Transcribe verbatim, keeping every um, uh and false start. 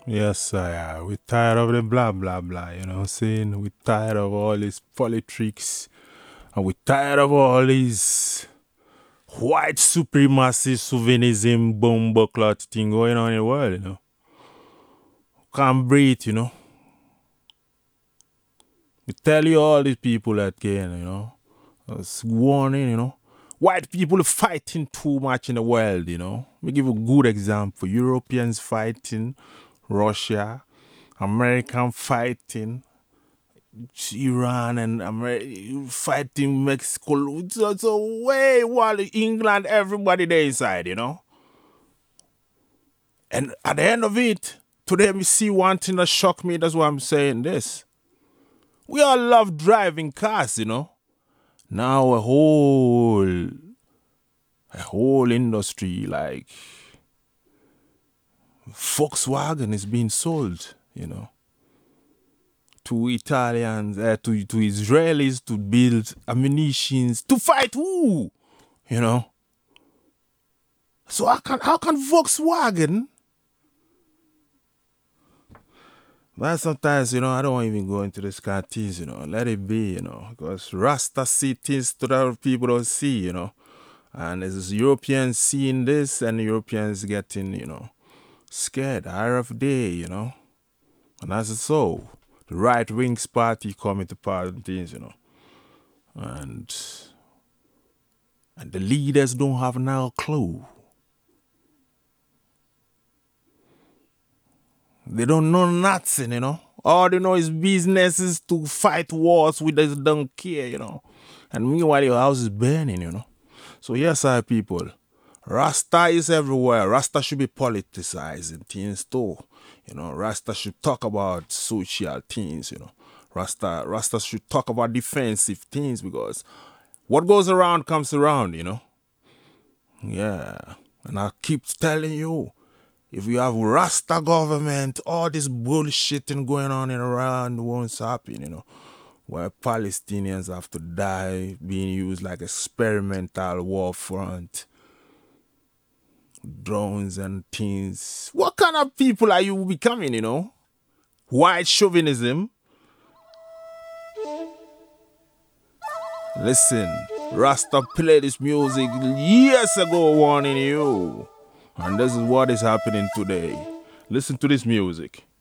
Yes, I uh, we're tired of the blah blah blah, you know what I'm saying? We're tired of all these politics and we're tired of all these white supremacy, chauvinism, bomb clot thing going on in the world, you know. Can't breathe, you know. We tell you all these people that can, you know. It's warning, you know. White people fighting too much in the world, you know. We give a good example. Europeans fighting Russia, American fighting Iran and America fighting Mexico. So, so way while England, everybody there inside, you know. And at the end of it, today we see one thing that shocked me. That's why I'm saying this. We all love driving cars, you know. Now a whole, a whole industry like Volkswagen is being sold, you know, to Italians, uh, to to Israelis to build ammunitions to fight who, you know. So how can how can Volkswagen? But sometimes, you know, I don't even go into this kind of things, you know. Let it be, you know, because Rasta see things that other people don't see, you know. And as Europeans seeing this and Europeans getting, you know, scared hour of day, you know. And that's so. The right wings party coming to part and things, you know. And and the leaders don't have no clue. They don't know nothing, you know. All they know is businesses to fight wars with us don't care, you know. And meanwhile your house is burning, you know. So yes, our people. Rasta is everywhere. Rasta should be politicizing things too. You know, Rasta should talk about social things, you know. Rasta Rasta should talk about defensive things because what goes around comes around, you know. Yeah. And I keep telling you, if you have Rasta government, all this bullshitting going on in around won't happen, you know. Where Palestinians have to die, being used like experimental war front, drones and things. What kind of people are you becoming, you know? White chauvinism? Listen, Rasta played this music years ago warning you. And this is what is happening today. Listen to this music.